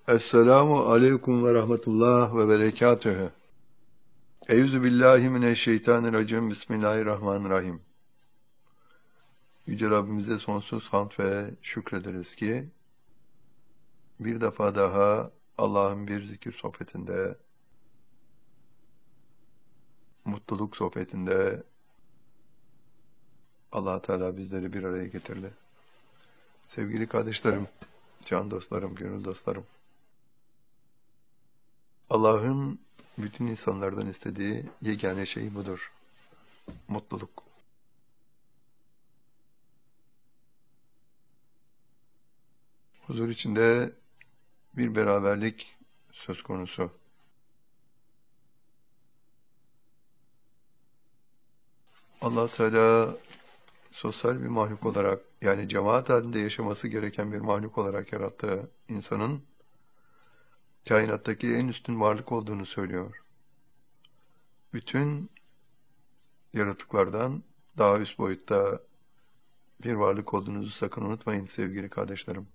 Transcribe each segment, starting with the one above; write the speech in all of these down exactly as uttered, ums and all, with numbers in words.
Esselamu aleyküm ve rahmetullah ve berekatühü. Eûzü billahi mineşşeytanirracim. Bismillahirrahmanirrahim. Yüce Rabbimize sonsuz hamd ve şükrederiz ki bir defa daha Allah'ın bir zikir sohbetinde, mutluluk sohbetinde Allah Teala bizleri bir araya getirdi. Sevgili kardeşlerim, can dostlarım, gönül dostlarım, Allah'ın bütün insanlardan istediği yegane şey budur. Mutluluk. Huzur içinde bir beraberlik söz konusu. Allah Teala sosyal bir mahluk olarak, yani cemaat halinde yaşaması gereken bir mahluk olarak yarattığı insanın kainattaki en üstün varlık olduğunu söylüyor. Bütün yaratıklardan daha üst boyutta bir varlık olduğunuzu sakın unutmayın sevgili kardeşlerim.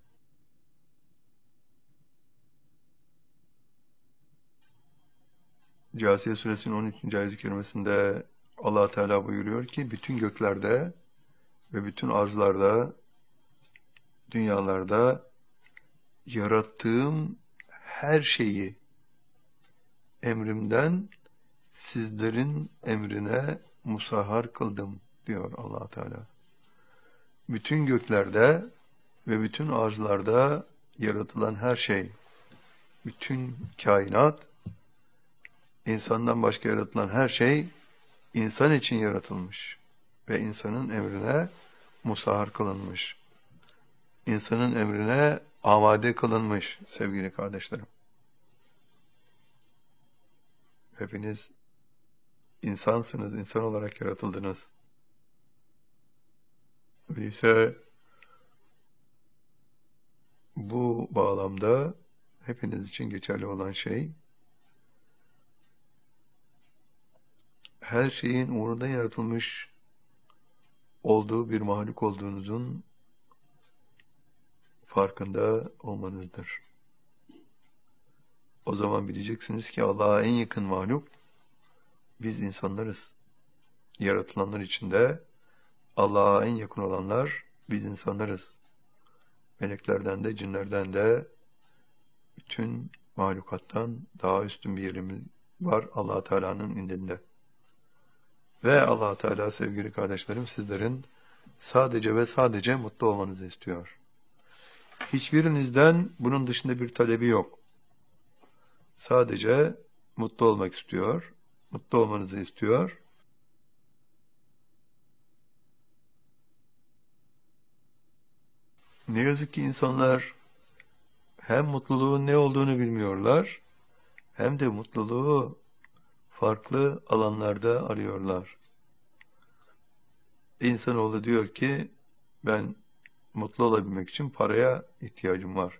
Câsiye suresinin on üçüncü ayet-i kerimesinde Allah Teala buyuruyor ki bütün göklerde ve bütün arzlarda, dünyalarda yarattığım her şeyi emrimden sizlerin emrine musahhar kıldım diyor Allah Teala. Bütün göklerde ve bütün arzlarda yaratılan her şey, bütün kainat, insandan başka yaratılan her şey insan için yaratılmış ve insanın emrine musahhar kılınmış. İnsanın emrine amade kılınmış sevgili kardeşlerim. Hepiniz insansınız, insan olarak yaratıldınız. Öyleyse bu bağlamda hepiniz için geçerli olan şey, her şeyin uğruna yaratılmış olduğu bir mahluk olduğunuzun farkında olmanızdır. O zaman bileceksiniz ki Allah'a en yakın mahluk biz insanlarız. Yaratılanlar içinde Allah'a en yakın olanlar biz insanlarız. Meleklerden de, cinlerden de, bütün mahlukattan daha üstün bir yerimiz var Allah Teala'nın indinde. Ve Allah Teala sevgili kardeşlerim sizlerin sadece ve sadece mutlu olmanızı istiyor. Hiçbirinizden bunun dışında bir talebi yok. Sadece mutlu olmak istiyor, mutlu olmanızı istiyor. Ne yazık ki insanlar hem mutluluğun ne olduğunu bilmiyorlar, hem de mutluluğu farklı alanlarda arıyorlar. İnsanoğlu diyor ki, ben mutlu olabilmek için paraya ihtiyacım var.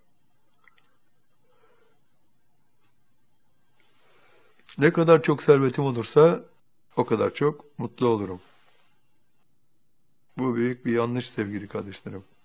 Ne kadar çok servetim olursa o kadar çok mutlu olurum. Bu büyük bir yanlış sevgili kardeşlerim.